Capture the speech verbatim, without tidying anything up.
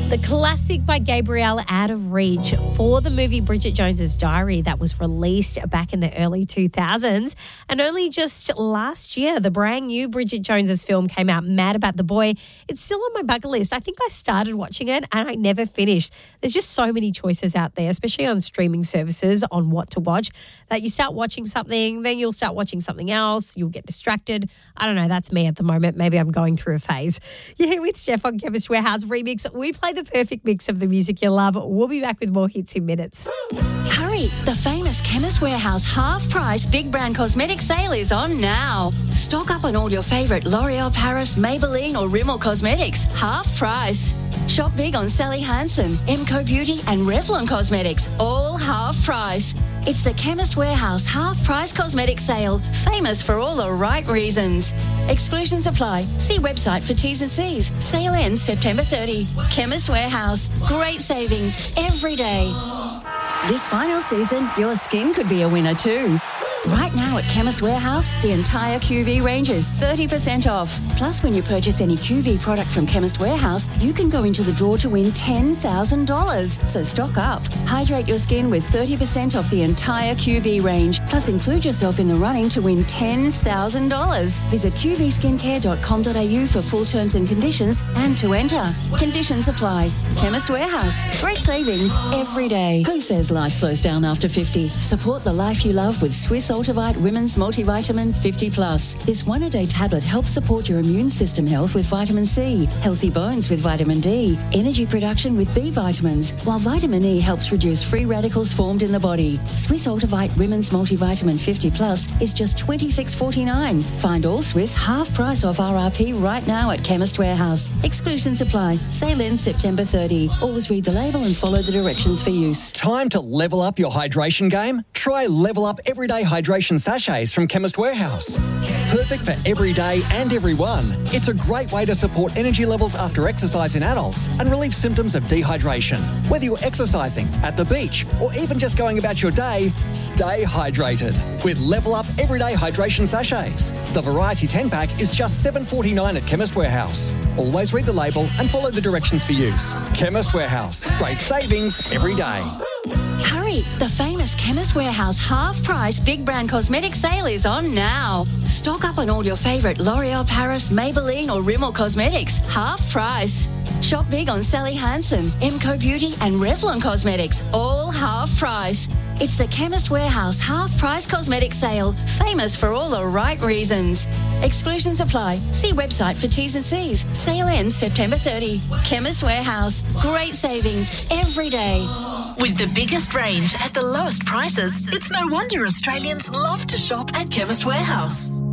The classic by Gabrielle, Out of Reach, for the movie Bridget Jones's Diary that was released back in the early two thousands. And only just last year, the brand new Bridget Jones's film came out, Mad About the Boy. It's still on my bucket list. I think I started watching it and I never finished. There's just so many choices out there, especially on streaming services, on what to watch, that you start watching something, then you'll start watching something else, you'll get distracted. I don't know, that's me at the moment. Maybe I'm going through a phase. You're here with Steph on Chemist Warehouse Remix. We play the perfect mix of the music you love. We'll be back with more hits in minutes. Hurry! The famous Chemist Warehouse half-price big brand cosmetic sale is on now. Stock up on all your favourite L'Oreal Paris, Maybelline or Rimmel cosmetics. Half price. Shop big on Sally Hansen, Emco Beauty and Revlon Cosmetics. All half price. It's the Chemist Warehouse half-price cosmetic sale, famous for all the right reasons. Exclusions apply. See website for T's and C's. Sale ends September thirtieth. Chemist Warehouse. Great savings every day. This final season, your skin could be a winner too. Right now at Chemist Warehouse, the entire Q V range is thirty percent off. Plus, when you purchase any Q V product from Chemist Warehouse, you can go into the draw to win ten thousand dollars. So stock up. Hydrate your skin with thirty percent off the entire Q V range. Plus, include yourself in the running to win ten thousand dollars. Visit q v skincare dot com dot a u for full terms and conditions and to enter. Conditions apply. Chemist Warehouse. Great savings every day. Who says life slows down after fifty? Support the life you love with Swiss Ultivite Women's Multivitamin fifty plus. This one-a-day tablet helps support your immune system health with vitamin C, healthy bones with vitamin D, energy production with B vitamins, while vitamin E helps reduce free radicals formed in the body. Swiss Ultivite Women's Multivitamin fifty plus is just twenty-six forty-nine. Find all Swiss half price off R R P right now at Chemist Warehouse. Exclusions apply. Sale ends September thirtieth. Always read the label and follow the directions for use. Time to level up your hydration game? Try Level Up Everyday Hydration Sachets from Chemist Warehouse. Perfect for every day and everyone. It's a great way to support energy levels after exercise in adults and relieve symptoms of dehydration. Whether you're exercising, at the beach, or even just going about your day, stay hydrated with Level Up Everyday Hydration Sachets. The Variety ten pack is just seven dollars forty-nine at Chemist Warehouse. Always read the label and follow the directions for use. Chemist Warehouse. Great savings every day. Hurry! The famous Chemist Warehouse half-price big brand cosmetic sale is on now. Stock up on all your favourite L'Oreal Paris, Maybelline or Rimmel Cosmetics. Half price. Shop big on Sally Hansen, Emco Beauty and Revlon Cosmetics. All half price. It's the Chemist Warehouse half-price cosmetic sale, famous for all the right reasons. Exclusions apply. See website for T's and C's. Sale ends September thirtieth. Chemist Warehouse. Great savings every day. With the biggest range at the lowest prices, it's no wonder Australians love to shop at Chemist Warehouse.